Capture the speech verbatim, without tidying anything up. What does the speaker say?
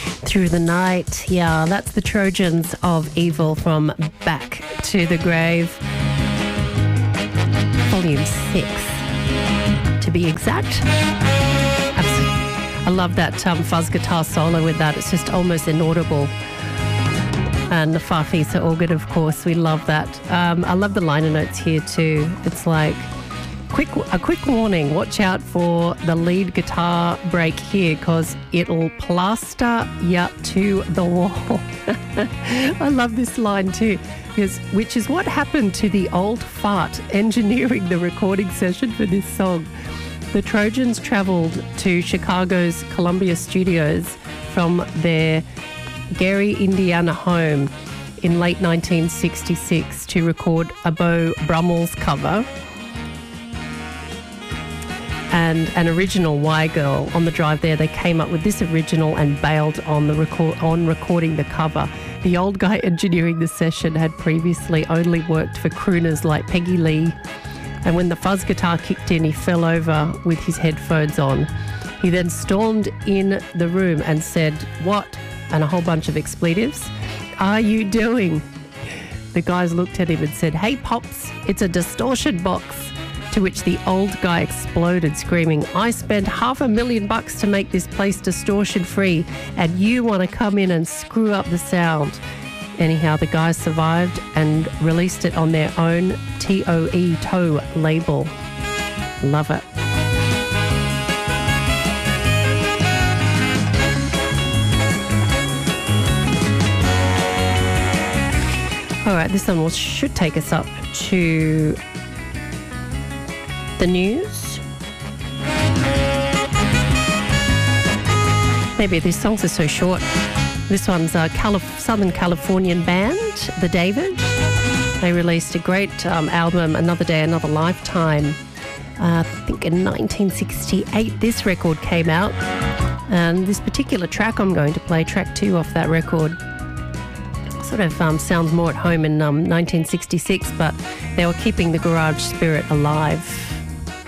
Through the Night. Yeah, that's the Trojans of Evil from Back to the Grave. Volume six, to be exact. Absolutely. I love that um, fuzz guitar solo with that. It's just almost inaudible. And the Farfisa organ, of course, we love that. Um, I love the liner notes here too. It's like, quick, a quick warning, watch out for the lead guitar break here because it'll plaster you to the wall. I love this line too, because, which is what happened to the old fart engineering the recording session for this song. The Trojans travelled to Chicago's Columbia Studios from their Gary, Indiana home in late nineteen sixty-six to record a Beau Brummels cover and an original Y Girl. On the drive there, they came up with this original and bailed on the record on recording the cover. The old guy engineering the session had previously only worked for crooners like Peggy Lee, and when the fuzz guitar kicked in, he fell over with his headphones on. He then stormed in the room and said, "What?" and a whole bunch of expletives. "Are you doing?" The guys looked at him and said, "Hey, Pops, it's a distortion box." To which the old guy exploded, screaming, "I spent half a million bucks to make this place distortion-free, and you want to come in and screw up the sound." Anyhow, the guys survived and released it on their own T O E Toe label. Love it. All right, this one will, should take us up to the news. Maybe these songs are so short. This one's a Calif- Southern Californian band, The David. They released a great um, album, Another Day, Another Lifetime. Uh, I think in nineteen sixty-eight this record came out. And this particular track I'm going to play, track two off that record, sort of um, sounds more at home in um, nineteen sixty-six, but they were keeping the garage spirit alive.